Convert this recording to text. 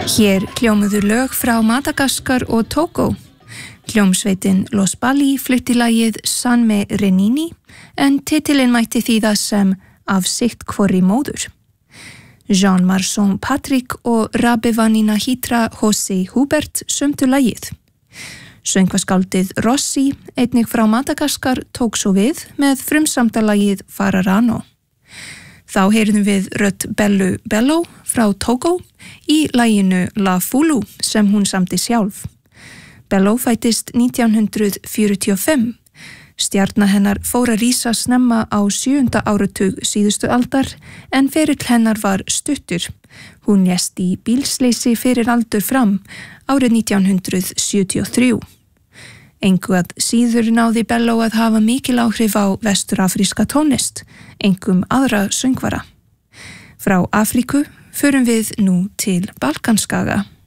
Hér hljómuðu lög frá Madagaskar og Togo. Hljómsveitin Los Bali flutti lagið San Me Renini en titilinn mætti þýða sem Af sitt hvorri móður. Jean Marson Patrick og Rabevanina Hitra Jose Hubert sömdu lagið. Söngvaskáldið Rossi, einnig frá Madagaskar, tók svo við með frumsamdalagið Fararano. Þá heyrðum við rödd Bellu Bello frá Togo í laginu La Fulu sem hún samdi sjálf. Bello fættist 1945. Stjarna hennar fór að rísa snemma á 7. áratug síðustu aldar en ferill hennar var stuttur. Hún lést í bílsleysi fyrir aldur fram árið 1973. Engu að síður náði Bello að hafa mikil áhrif á vesturafríska tónlist, engum aðra söngvara. Frá Afríku förum við nú til Balkanskaga.